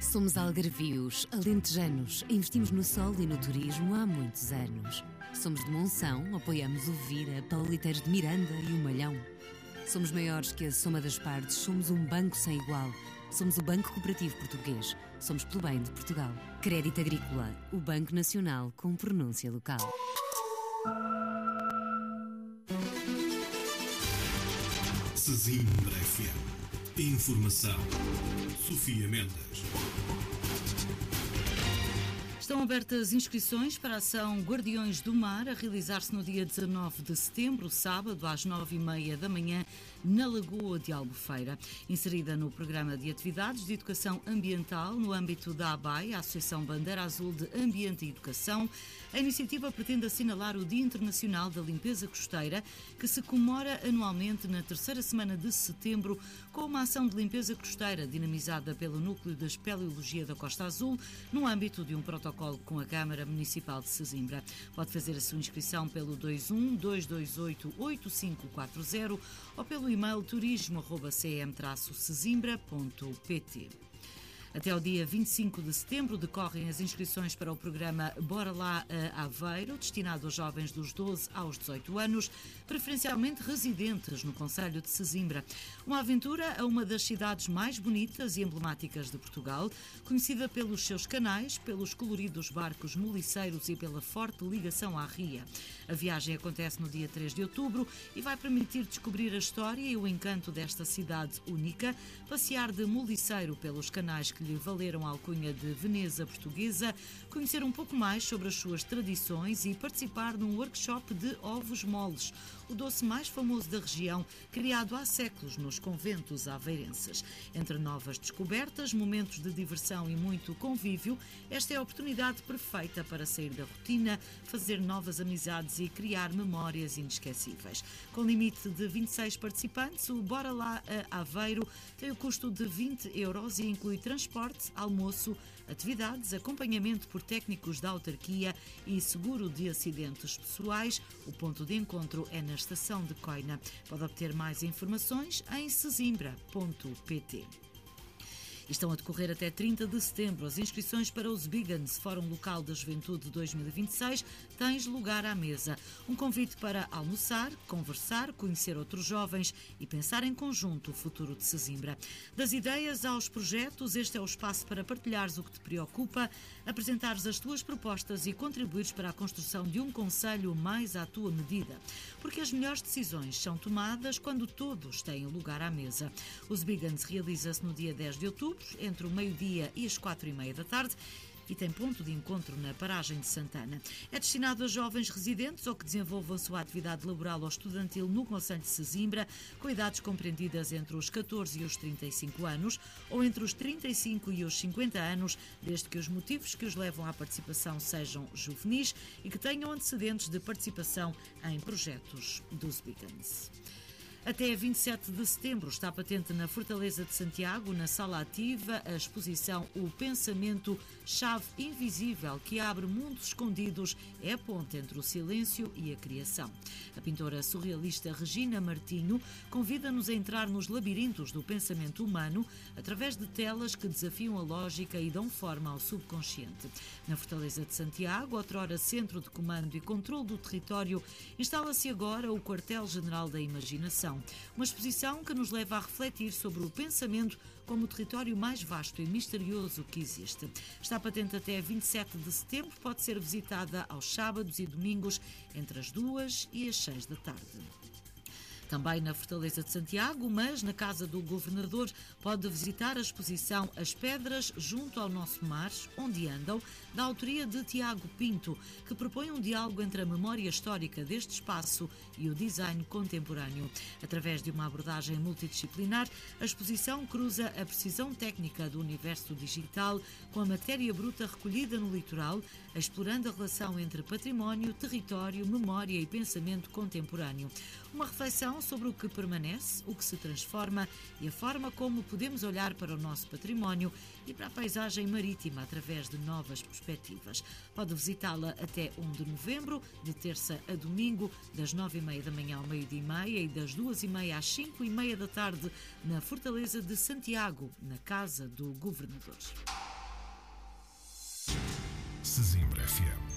Somos algarvios, alentejanos, investimos no sol e no turismo há muitos anos. Somos de Monção, apoiamos o Vira, Pauliteiros de Miranda e o Malhão. Somos maiores que a soma das partes, somos um banco sem igual. Somos o Banco Cooperativo Português, somos pelo bem de Portugal. Crédito Agrícola, o Banco Nacional com pronúncia local. Sesimbra FM. Informação. Sofia Mendes. Estão abertas inscrições para a ação Guardiões do Mar, a realizar-se no dia 19 de setembro, sábado, às 9h30 da manhã, na Lagoa de Albufeira. Inserida no programa de atividades de educação ambiental no âmbito da ABAI, a Associação Bandeira Azul de Ambiente e Educação, a iniciativa pretende assinalar o Dia Internacional da Limpeza Costeira, que se comemora anualmente na terceira semana de setembro, com uma ação de limpeza costeira dinamizada pelo Núcleo de Espeleologia da Costa Azul, no âmbito de um protocolo com a Câmara Municipal de Sesimbra. Pode fazer a sua inscrição pelo 21-228-8540 ou pelo e-mail turismo@cm-sesimbra.pt. Até ao dia 25 de setembro decorrem as inscrições para o programa Bora Lá a Aveiro, destinado a jovens dos 12 aos 18 anos, preferencialmente residentes no concelho de Sesimbra. Uma aventura a uma das cidades mais bonitas e emblemáticas de Portugal, conhecida pelos seus canais, pelos coloridos barcos moliceiros e pela forte ligação à ria. A viagem acontece no dia 3 de outubro e vai permitir descobrir a história e o encanto desta cidade única, passear de moliceiro pelos canais que lhe valeram a alcunha de Veneza portuguesa, conhecer um pouco mais sobre as suas tradições e participar num workshop de ovos moles, o doce mais famoso da região, criado há séculos nos conventos aveirenses. Entre novas descobertas, momentos de diversão e muito convívio, esta é a oportunidade perfeita para sair da rotina, fazer novas amizades e criar memórias inesquecíveis. Com limite de 26 participantes, o Bora Lá a Aveiro tem o custo de 20€ e inclui transporte, almoço, atividades, acompanhamento por técnicos da autarquia e seguro de acidentes pessoais. O ponto de encontro é na estação de Coina. Pode obter mais informações em sesimbra.pt. Estão a decorrer até 30 de setembro as inscrições para os Bigans, Fórum Local da Juventude 2026. Tens lugar à mesa. Um convite para almoçar, conversar, conhecer outros jovens e pensar em conjunto o futuro de Sesimbra. Das ideias aos projetos, este é o espaço para partilhares o que te preocupa, apresentares as tuas propostas e contribuires para a construção de um concelho mais à tua medida. Porque as melhores decisões são tomadas quando todos têm lugar à mesa. Os Bigans realiza-se no dia 10 de outubro, entre o meio-dia e as 4h30 da tarde, e tem ponto de encontro na paragem de Santana. É destinado a jovens residentes ou que desenvolvam a sua atividade laboral ou estudantil no concelho de Sesimbra, com idades compreendidas entre os 14 e os 35 anos, ou entre os 35 e os 50 anos, desde que os motivos que os levam à participação sejam juvenis e que tenham antecedentes de participação em projetos dos Bigans. Até 27 de setembro está patente na Fortaleza de Santiago, na Sala Ativa, a exposição O Pensamento, Chave Invisível, que abre mundos escondidos, é a ponte entre o silêncio e a criação. A pintora surrealista Regina Martinho convida-nos a entrar nos labirintos do pensamento humano através de telas que desafiam a lógica e dão forma ao subconsciente. Na Fortaleza de Santiago, outrora centro de comando e controle do território, instala-se agora o Quartel-General da Imaginação. Uma exposição que nos leva a refletir sobre o pensamento como o território mais vasto e misterioso que existe. Está patente até 27 de setembro, pode ser visitada aos sábados e domingos entre as 2 e as 6 da tarde. Também na Fortaleza de Santiago, mas na Casa do Governador, pode visitar a exposição As Pedras junto ao Nosso Mar, onde andam, da autoria de Tiago Pinto, que propõe um diálogo entre a memória histórica deste espaço e o design contemporâneo. Através de uma abordagem multidisciplinar, a exposição cruza a precisão técnica do universo digital com a matéria bruta recolhida no litoral, explorando a relação entre património, território, memória e pensamento contemporâneo. Uma reflexão sobre o que permanece, o que se transforma e a forma como podemos olhar para o nosso património e para a paisagem marítima através de novas perspectivas. Pode visitá-la até 1 de novembro, de terça a domingo, das 9h30 da manhã ao meio-dia e meia e das 2h30 às 5h30 da tarde, na Fortaleza de Santiago, na Casa do Governador. Sesimbra FM.